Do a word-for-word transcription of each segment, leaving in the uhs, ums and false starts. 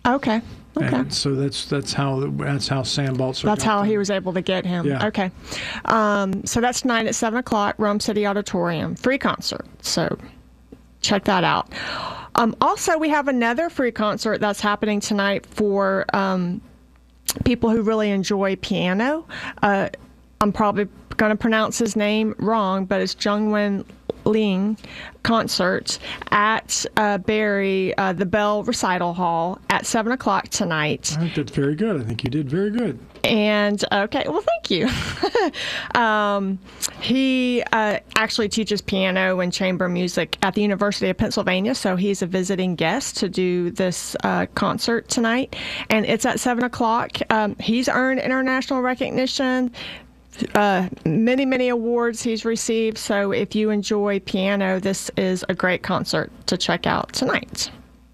Okay. Okay. And so that's that's how that's how Sam Baltzer. That's how them. he was able to get him. Yeah. Okay. Um, so that's tonight at seven o'clock, Rome City Auditorium. Free concert. So check that out. Um, also, we have another free concert that's happening tonight for um, people who really enjoy piano. Uh, I'm probably going to pronounce his name wrong, but it's Jungwon Ling concert at uh, Barry, uh, the Bell Recital Hall at seven o'clock tonight. I think that's very good. I think you did very good. And, okay, well, thank you. um, he uh, actually teaches piano and chamber music at the University of Pennsylvania, so he's a visiting guest to do this uh, concert tonight. And it's at seven o'clock. Um, he's earned international recognition. Uh, many, many awards he's received. So if you enjoy piano, this is a great concert to check out tonight.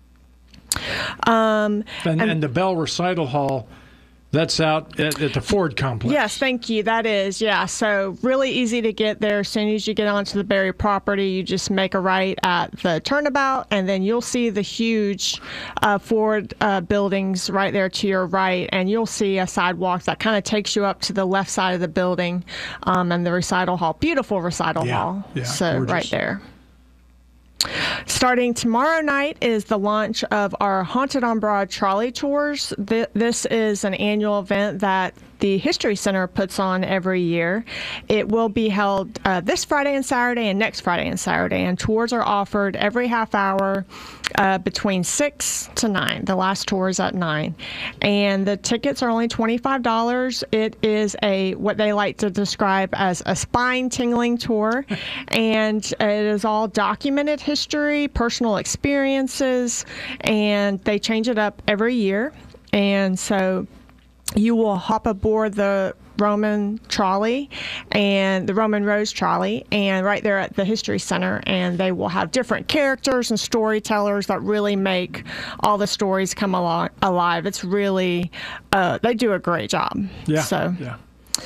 Um, and, and, and the Bell Recital Hall, that's out at, at the Ford Complex. Yes, thank you. That is, yeah. So really easy to get there. As soon as you get onto the Barry property, you just make a right at the turnabout, and then you'll see the huge uh, Ford uh, buildings right there to your right, and you'll see a sidewalk that kind of takes you up to the left side of the building um, and the recital hall. Beautiful recital yeah, hall. Yeah, so gorgeous. Right there. Starting tomorrow night is the launch of our Haunted on Broad trolley tours. This is an annual event that the History Center puts on every year. It will be held uh, this Friday and Saturday and next Friday and Saturday, and tours are offered every half hour uh, between six to nine. The last tour is at nine. And the tickets are only twenty-five dollars. It is a what they like to describe as a spine-tingling tour, and it is all documented history, personal experiences, and they change it up every year. And so you will hop aboard the Roman trolley and the Roman Rose trolley, and right there at the History Center, and they will have different characters and storytellers that really make all the stories come al- alive. It's really, uh, they do a great job. Yeah. So, yeah.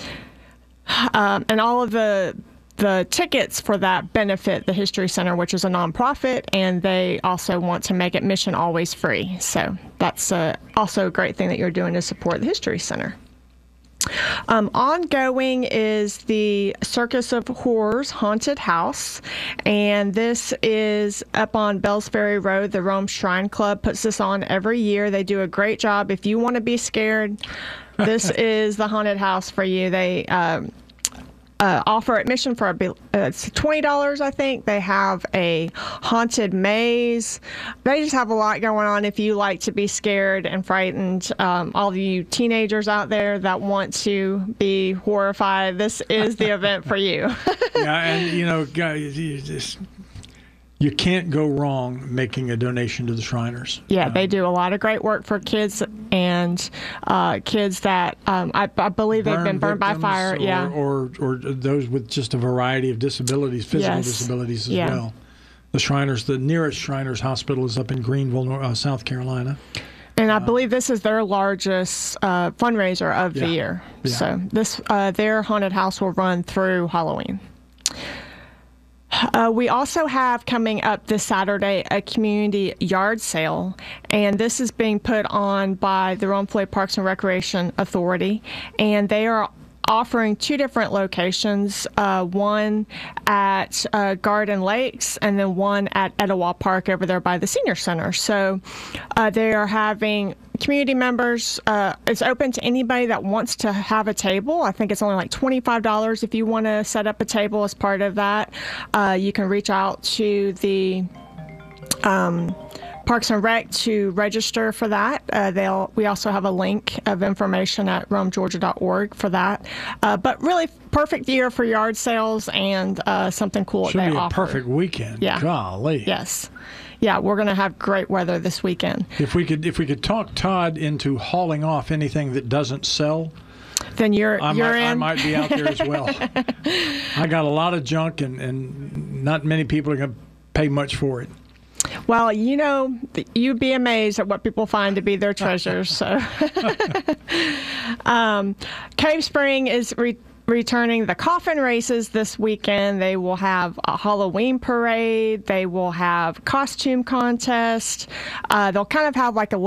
Um, and all of the The tickets for that benefit the History Center, which is a nonprofit, and they also want to make admission always free. So that's uh, also a great thing that you're doing to support the History Center. Um, ongoing is the Circus of Horrors Haunted House, and this is up on Bells Ferry Road. The Rome Shrine Club puts this on every year. They do a great job. If you want to be scared, this is the haunted house for you. They um, Uh, offer admission for a, uh, it's twenty dollars, I think. They have a haunted maze. They just have a lot going on if you like to be scared and frightened. Um, all of you teenagers out there that want to be horrified, this is the event for you. Yeah, and you know, guys, you just you can't go wrong making a donation to the Shriners. Yeah, um, they do a lot of great work for kids and uh, kids that um, I, I believe they've been burned by fire. Or, yeah, or or those with just a variety of disabilities, physical Yes. disabilities as Yeah. well. The Shriners, the nearest Shriners Hospital is up in Greenville, uh, South Carolina. And I believe this is their largest uh, fundraiser of Yeah. the year. Yeah. So this uh, their haunted house will run through Halloween. Uh, we also have coming up this Saturday a community yard sale, and this is being put on by the Rome Floyd Parks and Recreation Authority, and they are offering two different locations, uh, one at uh, Garden Lakes and then one at Etowah Park over there by the Senior Center. So uh, they are having community members. Uh, it's open to anybody that wants to have a table. I think it's only like twenty-five dollars if you want to set up a table as part of that. Uh, you can reach out to the um, Parks and Rec to register for that. Uh, they'll. We also have a link of information at rome georgia dot org for that. Uh, but really perfect year for yard sales and uh, something cool Should that they be a offer. perfect weekend. Yeah. Golly. Yes. Yeah, we're going to have great weather this weekend. If we could, if we could talk Todd into hauling off anything that doesn't sell, Then you're I you're might, in. I might be out there as well. I got a lot of junk, and, and not many people are going to pay much for it. Well, you know, you'd be amazed at what people find to be their treasures. So, um, Cave Spring is re- returning the coffin races this weekend. They will have a Halloween parade. They will have costume contest. Uh, they'll kind of have like a